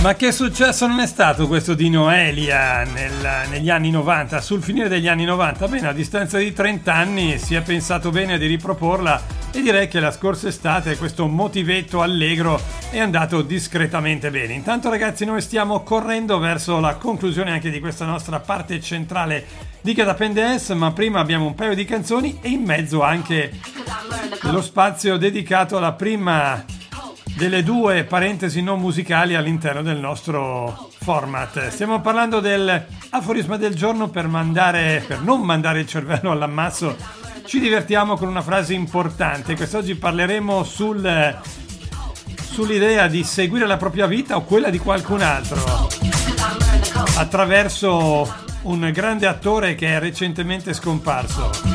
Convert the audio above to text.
Ma che successo non è stato questo di Noelia negli anni 90, sul finire degli anni 90? Bene, a distanza di 30 anni si è pensato bene di riproporla e direi che la scorsa estate questo motivetto allegro è andato discretamente bene. Intanto ragazzi, noi stiamo correndo verso la conclusione anche di questa nostra parte centrale di Get Up and Dance, ma prima abbiamo un paio di canzoni e in mezzo anche lo spazio dedicato alla prima delle due parentesi non musicali all'interno del nostro format. Stiamo parlando del aforisma del giorno per non mandare il cervello all'ammasso. Ci divertiamo con una frase importante. Quest'oggi parleremo sull'idea di seguire la propria vita o quella di qualcun altro attraverso un grande attore che è recentemente scomparso.